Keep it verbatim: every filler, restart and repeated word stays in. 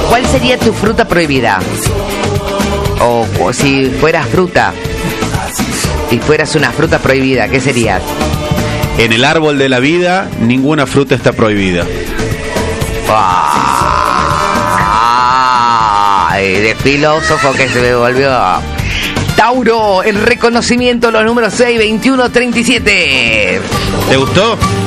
¿Cuál sería tu fruta prohibida? O, o si fueras fruta, si fueras una fruta prohibida, ¿qué serías? En el árbol de la vida, ninguna fruta está prohibida. Ay, de filósofo que se me volvió. Tauro, el reconocimiento, los números seis, veintiuno, treinta y siete. ¿Te gustó?